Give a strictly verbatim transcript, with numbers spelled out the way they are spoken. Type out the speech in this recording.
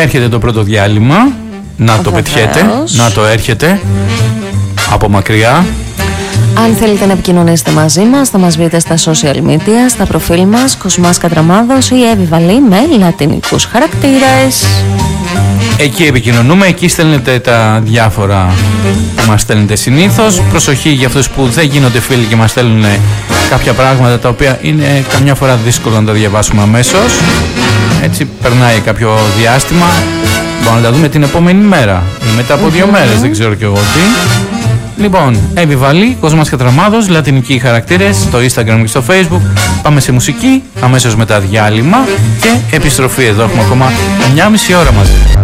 έρχεται το πρώτο διάλειμμα. Να το πετιέτε, να το έρχεται από μακριά. Αν θέλετε να επικοινωνήσετε μαζί μας, θα μας βρείτε στα social media, στα προφίλ μας Κοσμάς Κατραμάδος ή Εύη Βαλή με λατινικούς χαρακτήρες. Εκεί επικοινωνούμε, εκεί στέλνετε τα διάφορα που μας στέλνετε συνήθως. Προσοχή για αυτούς που δεν γίνονται φίλοι και μας στέλνουν κάποια πράγματα τα οποία είναι καμιά φορά δύσκολο να τα διαβάσουμε αμέσως. Έτσι περνάει κάποιο διάστημα, μπορούμε να τα δούμε την επόμενη μέρα ή μετά από δύο mm-hmm. μέρες, δεν ξέρω κι εγώ τι. Λοιπόν, Εύη Βαλή, Κοσμάς Κατραμάδος, λατινικοί χαρακτήρες στο Instagram και στο Facebook. Πάμε σε μουσική, αμέσως μετά διάλειμμα και επιστροφή. Εδώ έχουμε ακόμα μια μισή ώρα μαζί.